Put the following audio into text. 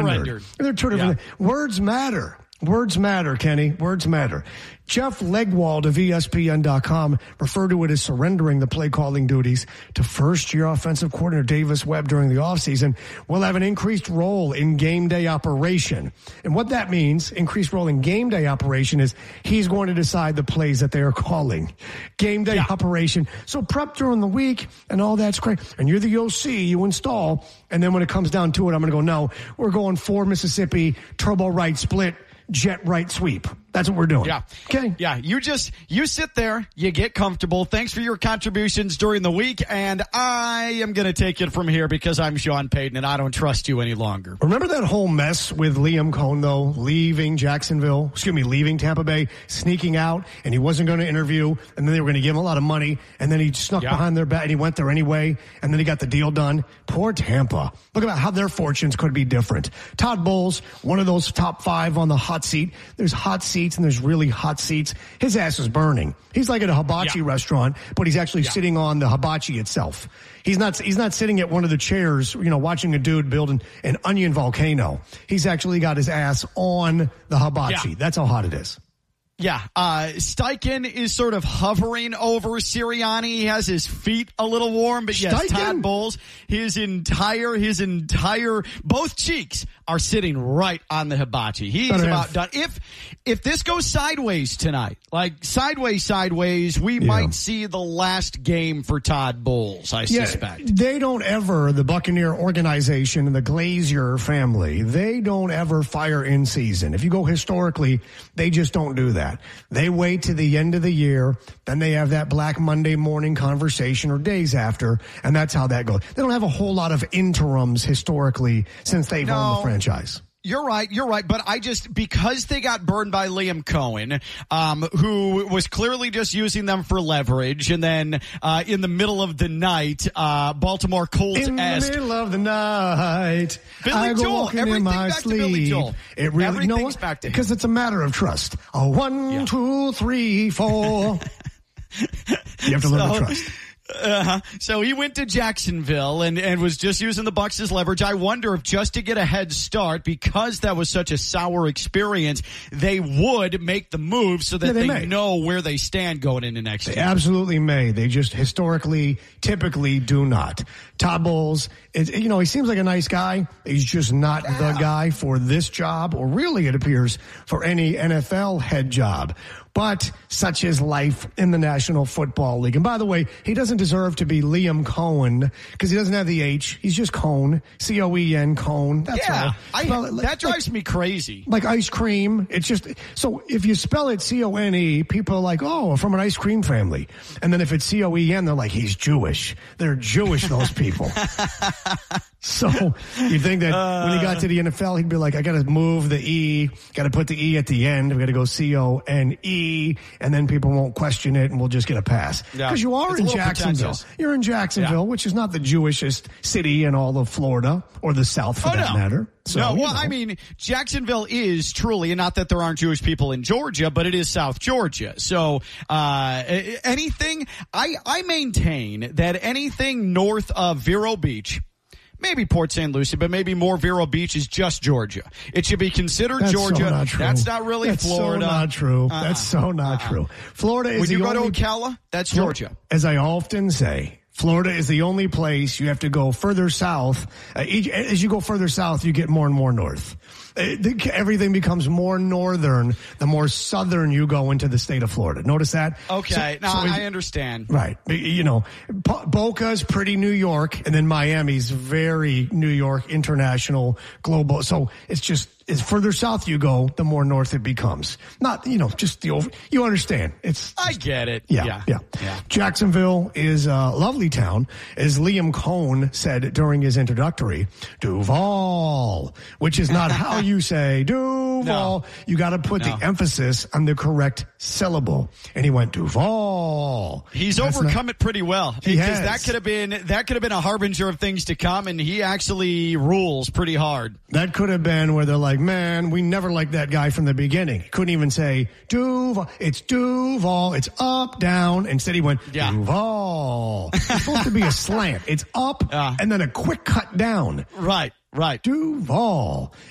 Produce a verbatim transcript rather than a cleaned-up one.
surrendered. surrendered. They're two different Yeah. Words matter. Words matter, Kenny. Words matter. Jeff Legwald of E S P N dot com referred to it as surrendering the play calling duties to first-year offensive coordinator Davis Webb during the offseason. Will have an increased role in game day operation. And what that means, increased role in game day operation, is he's going to decide the plays that they are calling. Game day yeah. operation. So prep during the week and all that's great. And you're the O C, you install. And then when it comes down to it, I'm going to go, no, we're going for Mississippi, turbo right split, jet right sweep. That's what we're doing. Yeah. Okay. Yeah. You just, you sit there, you get comfortable. Thanks for your contributions during the week. And I am going to take it from here because I'm Sean Payton and I don't trust you any longer. Remember that whole mess with Liam Cohn, though, leaving Jacksonville, excuse me, leaving Tampa Bay, sneaking out, and he wasn't going to interview, and then they were going to give him a lot of money, and then he snuck yeah. behind their back, and he went there anyway, and then he got the deal done. Poor Tampa. Look about how their fortunes could be different. Todd Bowles, one of those top five on the hot seat. There's hot seats, and there's really hot seats. His ass is burning. He's like at a hibachi yeah. restaurant, but he's actually yeah. sitting on the hibachi itself. He's not, he's not sitting at one of the chairs, you know, watching a dude build an, an onion volcano. He's actually got his ass on the hibachi. Yeah. That's how hot it is. Yeah, uh, Steichen is sort of hovering over Sirianni. He has his feet a little warm, but yes, Steichen? Todd Bowles, his entire, his entire, both cheeks are sitting right on the hibachi. He's Better about have- done. If, if this goes sideways tonight, like sideways, sideways, we Yeah. might see the last game for Todd Bowles, I Yeah, suspect. they don't ever, the Buccaneer organization and the Glazier family, they don't ever fire in season. If you go historically, they just don't do that. They wait to the end of the year, then they have that Black Monday morning conversation or days after, and that's how that goes. They don't have a whole lot of interims historically since they've No. owned the franchise. You're right. You're right. But I just, because they got burned by Liam Cohen, um, who was clearly just using them for leverage. And then, uh, in the middle of the night, uh, Baltimore Colts In the asked. middle of the night, Billy I go Joel. walking Everything in my back to sleep. Billy Joel. It really, Everything's you know what? back to him. Because it's a matter of trust. A one, Yeah. two, three, four. You have to learn So- to trust. Uh-huh. So he went to Jacksonville and, and was just using the Bucs as leverage. I wonder if just to get a head start, because that was such a sour experience, they would make the move so that Yeah, they they, may. know where they stand going into next They year. absolutely may. They just historically, typically do not. Todd Bowles, it, you know, he seems like a nice guy. He's just not Yeah. the guy for this job, or really, it appears, for any N F L head job. But such is life in the National Football League. And by the way, he doesn't deserve to be Liam Cohen because he doesn't have the H. He's just Cohen, C O E N, Cohen. That's Yeah, all. I, Spell it like- that drives me crazy. Like ice cream. It's just, so if you spell it C O N E, people are like, oh, from an ice cream family. And then if it's C O E N, they're like, he's Jewish. They're Jewish, those people. So you think that uh, when he got to the N F L, he'd be like, I got to move the E, got to put the E at the end. We got to go C O N E, and then people won't question it, and we'll just get a pass. Because Yeah. you are It's a in little Jacksonville. pretentious. You're in Jacksonville, Yeah. which is not the Jewishest city in all of Florida or the South for Oh, that no. matter. So, no, you well, know. I mean, Jacksonville is truly, and not that there aren't Jewish people in Georgia, but it is South Georgia. So, uh, anything, I, I maintain that anything north of Vero Beach, maybe Port Saint Lucie, but maybe more Vero Beach is just Georgia. It should be considered That's Georgia. So not true. That's not really That's Florida. so not true. Uh-uh. That's so not Uh-uh. true. Florida is When the you go only, to Ocala, that's Georgia. As I often say, Florida is the only place you have to go further south. Uh, each, as you go further south, you get more and more north. Uh, the, everything becomes more northern the more southern you go into the state of Florida. Notice that? Okay, So- now so if- I understand. Right. You know, Bo- Boca's pretty New York, and then Miami's very New York, international, global. So it's just, as further south you go, the more north it becomes. Not, you know, just the over, you understand. It's, I get it. yeah, Yeah. yeah, Yeah. Jacksonville is a lovely town, as Liam Cohen said during his introductory. Duval, which is not how you say Duval. No. You got to put No. the emphasis on the correct syllable. And he went Duval. He's That's overcome not- it pretty well. He Because has. that could have been that could have been a harbinger of things to come, and he actually rules pretty hard. That could have been where they're like, man, we never liked that guy from the beginning. He couldn't even say Duval. It's Duval. It's up, down. Instead, he went Yeah. Duval. It's supposed to be a slant. It's up Yeah. and then a quick cut down. Right, right. Duval.